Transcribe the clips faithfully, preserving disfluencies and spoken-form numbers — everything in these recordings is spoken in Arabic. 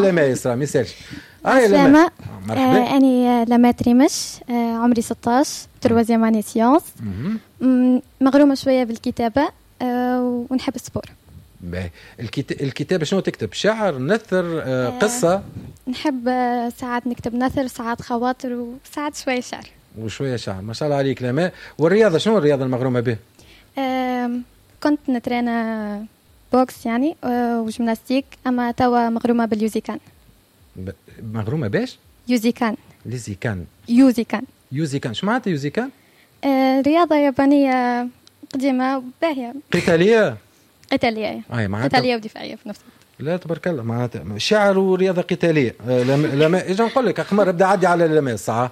لما يسرى ما يسالش. اه لما مرحبا. اني لما تريمش عمري ستطاش تروازيام اني سيونس. مغرومه شويه بالكتابه ونحب السبور. باهي. الكتابه شنو تكتب؟ شعر، نثر، قصه؟ نحب ساعات نكتب نثر، ساعات خواطر، وساعات شويه شعر. وشويه شعر، ما شاء الله عليك لما. والرياضه شنو الرياضه المغرومه به؟ كنت نترينا بوكس يعني وجيمناستيك، اما توا مغرومه باليوزيكان. ب... مغرومه باش؟ يوزيكان. ليزيكان. يوزيكان. يوزيكان شو معناتها يوزيكان؟ آه رياضه يابانيه قديمه باهيه. قتاليه؟ قتاليه اي معناتها قتاليه ودفاعيه في نفس الوقت. لا تبارك الله، معناتها شعر ورياضه قتاليه. لما اجي نقول لك اخمر ابدا عدي على لما الساعه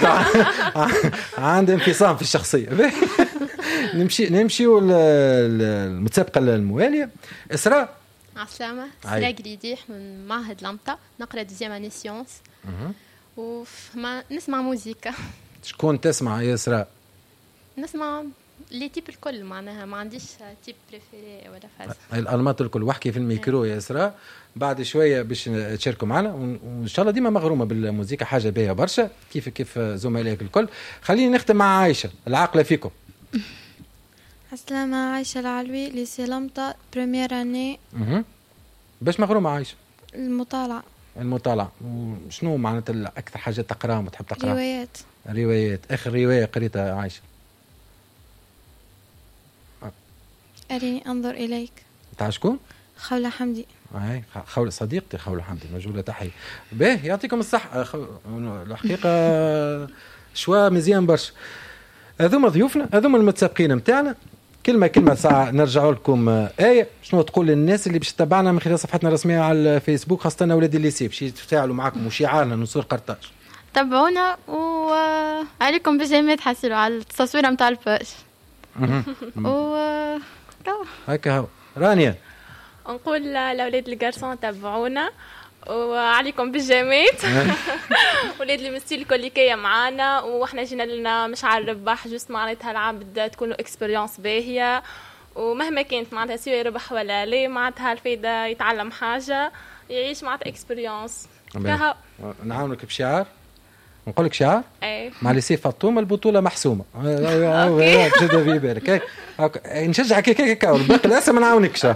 عندي انفصام في الشخصيه. نمشي نمشيو المتسابقه المواليه. اسراء. عسلامة. إسراء قريديح من معهد لمطة، نقرأ دوزيام اني سيونس ونسمع موسيقى. شكون تسمع يا إسراء؟ نسمع لي تيب الكل، معناها ما عنديش تيب بريفيري ولا فاز. الأنماط الكل. واحكي في الميكرو يا إسراء بعد شوية باش تشاركوا معنا، وإن شاء الله ديما مغرومة بالموسيقى، حاجة باهية برشا كيف كيف زملائك الكل. خليني نختم مع عايشة العاقلة فيكم. السلامة. عايشة العلوي ليسي لمطة بريمير اني. باش مغرومة عايشة؟ المطالعة. المطالعة. وشنو معناتها أكثر حاجة تقراها وتحب تقراها؟ روايات. روايات. آخر رواية قريتها عايشة؟ أريني أنظر إليك. تاع شكون؟ خولة حمدي. اي خولة صديقتي خولة حمدي، مجهولة تحية. باهي يعطيكم الصحة. خو... الحقيقة شوا مزيان برشا. هذوما ضيوفنا، هذوما المتسابقين متاعنا. كلمة كلمة ساعة نرجع لكم. آية شنو تقول للناس اللي باش تتابعنا من خلال صفحتنا الرسمية على الفيسبوك، خاصة أولاد الليسي باش يتفاعلوا معكم وشعارنا نصور قرطاج. تابعونا وعليكم بجامعة تحصلوا على التصوير متاع الباج. و هكا هو. رانيا نقول لأولاد الجارسون تابعونا وعليكم بالجامات. ولاد المستيل الكوليكية معانا، واحنا جينا لنا مش على الربح، جوست معناتها العبد تكونوا اكسبيرينس باهية، ومهما كانت معناتها سوى يربح ولا لا معناتها الفايدة يتعلم حاجة يعيش معناتها اكسبيرينس. نعاونك بشعار، نقول لك شعار ايه مع لي سي فاطمه البطوله محسومه. ايوه جد في بالك نشجعك هيك هيك والباقي لسه ما نعاونكش.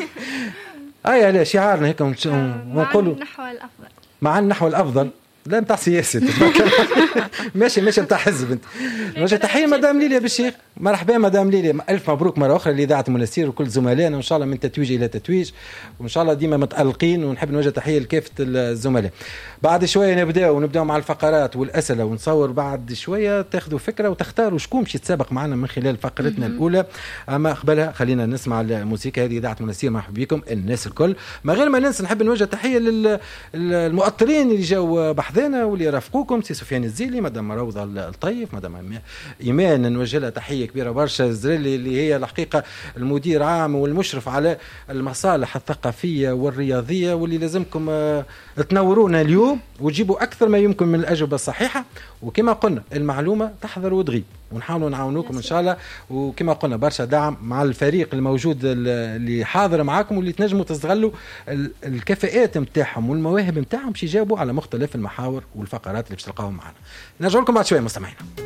اي لا شعارنا هيك ونقولوا نحو الافضل. مع النحو الافضل. لا نتاع سياسه ماشي ماشي نتاع حزب انت. وجه تحيه مدام ليليا بالشيخ. مرحبا مدام ليليا، الف مبروك مره اخرى لاذاعه منستير وكل زملائنا، وان شاء الله من تتويج الى تتويج، وان شاء الله ديما متالقين. ونحب نوجه تحيه لكافه الزملاء. بعد شويه نبداو ونبداو مع الفقرات والاسئله، ونصور بعد شويه تاخذوا فكره وتختاروا شكون باش يتسابق معنا من خلال فقرتنا الاولى. اما قبلها خلينا نسمع الموسيقى هذه. اذاعه منستير مرحبا بكم الناس الكل. ما غير ما ننسى نحب نوجه تحيه للمؤطرين اللي جاوا بحذانا واللي رافقوكم، سي سفيان الزيلي، مدام روضه الطيف، مدام ايمان نوجه لها تحيه كبيره برشا، الزريلي اللي هي الحقيقه المدير عام والمشرف على المصالح الثقافيه والرياضيه، واللي لازمكم تنورونا اليوم وتجيبوا اكثر ما يمكن من الاجوبه الصحيحه. وكما قلنا المعلومه تحضر وتغيب، ونحاولوا نعاونوكم ان شاء الله. وكما قلنا برشا دعم مع الفريق الموجود اللي حاضر معاكم، واللي تنجموا تستغلوا الكفاءات نتاعهم والمواهب نتاعهم باش يجاوبوا على مختلف المحاور والفقرات اللي باش تلقاهم معنا. نرجع لكم بعد شويه مستمعينا.